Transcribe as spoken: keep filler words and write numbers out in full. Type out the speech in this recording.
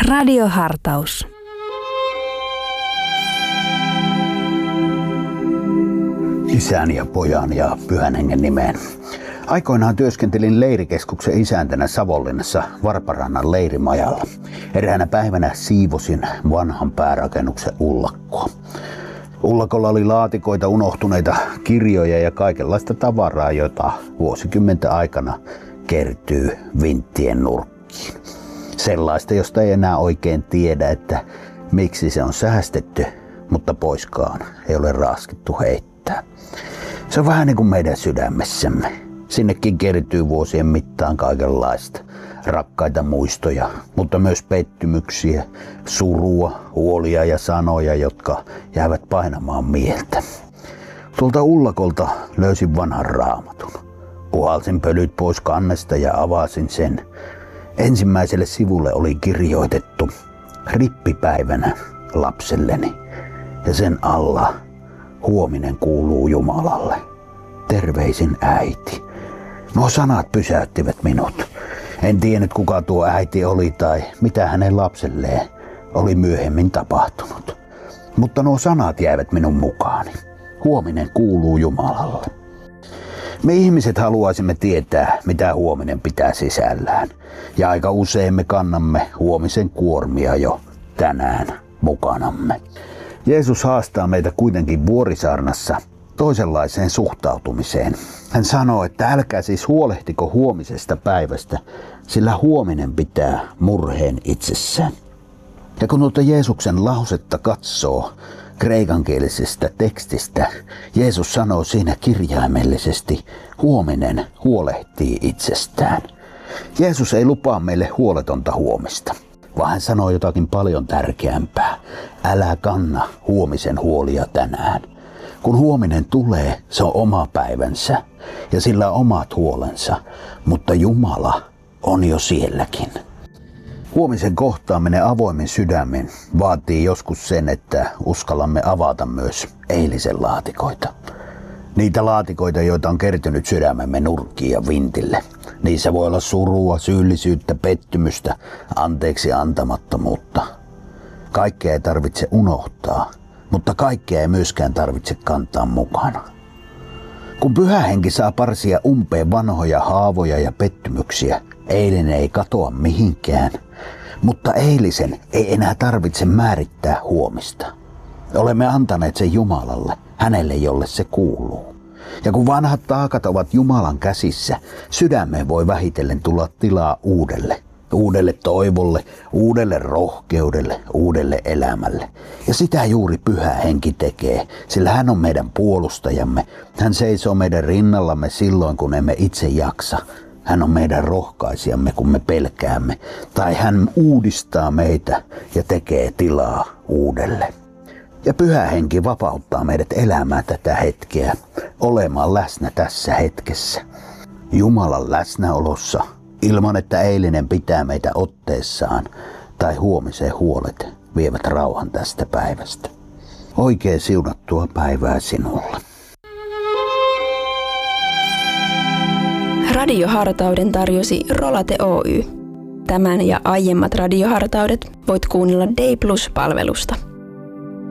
Radiohartaus. Isän ja pojan ja pyhän hengen nimeen. Aikoinaan työskentelin leirikeskuksen isäntänä Savonlinnassa Varparannan leirimajalla. Eräänä päivänä siivosin vanhan päärakennuksen ullakkoa. Ullakolla oli laatikoita, unohtuneita kirjoja ja kaikenlaista tavaraa, jota vuosikymmenten aikana kertyy vinttien nurkkiin. Sellaista, josta ei enää oikein tiedä, että miksi se on säästetty, mutta poiskaan ei ole raskittu heittää. Se on vähän niin kuin meidän sydämessämme. Sinnekin kertyy vuosien mittaan kaikenlaista. Rakkaita muistoja, mutta myös pettymyksiä, surua, huolia ja sanoja, jotka jäävät painamaan mieltä. Tuolta ullakolta löysin vanhan raamatun. Puhalsin pölyt pois kannesta ja avasin sen. Ensimmäiselle sivulle oli kirjoitettu rippipäivänä lapselleni ja sen alla huominen kuuluu Jumalalle. Terveisin äiti. Nuo sanat pysäyttivät minut. En tiennyt kuka tuo äiti oli tai mitä hänen lapselleen oli myöhemmin tapahtunut. Mutta nuo sanat jäivät minun mukaani. Huominen kuuluu Jumalalle. Me ihmiset haluaisimme tietää, mitä huominen pitää sisällään. Ja aika usein me kannamme huomisen kuormia jo tänään mukanamme. Jeesus haastaa meitä kuitenkin Vuorisaarnassa toisenlaiseen suhtautumiseen. Hän sanoo, että älkää siis huolehtiko huomisesta päivästä, sillä huominen pitää murheen itsessään. Ja kun tuota Jeesuksen lausetta katsoo kreikankielisestä tekstistä, Jeesus sanoo siinä kirjaimellisesti, huominen huolehtii itsestään. Jeesus ei lupaa meille huoletonta huomista, vaan hän sanoo jotakin paljon tärkeämpää. Älä kanna huomisen huolia tänään. Kun huominen tulee, se on oma päivänsä ja sillä on omat huolensa, mutta Jumala on jo sielläkin. Huomisen kohtaaminen avoimen sydämen vaatii joskus sen, että uskallamme avata myös eilisen laatikoita. Niitä laatikoita, joita on kertynyt sydämemme nurkkiin ja vintille. Niissä voi olla surua, syyllisyyttä, pettymystä, anteeksi antamattomuutta. Kaikkea ei tarvitse unohtaa, mutta kaikkea ei myöskään tarvitse kantaa mukana. Kun Pyhä Henki saa parsia umpeen vanhoja haavoja ja pettymyksiä, eilinen ei katoa mihinkään, mutta eilisen ei enää tarvitse määrittää huomista. Olemme antaneet sen Jumalalle, hänelle jolle se kuuluu. Ja kun vanhat taakat ovat Jumalan käsissä, sydämeen voi vähitellen tulla tilaa uudelle. Uudelle toivolle, uudelle rohkeudelle, uudelle elämälle. Ja sitä juuri Pyhä Henki tekee, sillä hän on meidän puolustajamme. Hän seisoo meidän rinnallamme silloin, kun emme itse jaksa. Hän on meidän rohkaisijamme, kun me pelkäämme. Tai hän uudistaa meitä ja tekee tilaa uudelle. Ja Pyhä Henki vapauttaa meidät elämään tätä hetkeä, olemaan läsnä tässä hetkessä. Jumalan läsnäolossa, ilman että eilinen pitää meitä otteessaan tai huomisen huolet vievät rauhan tästä päivästä. Oikein siunattua päivää sinulle. Radiohartauden tarjosi Rolate Oy. Tämän ja aiemmat radiohartaudet voit kuunnella Day Plus-palvelusta.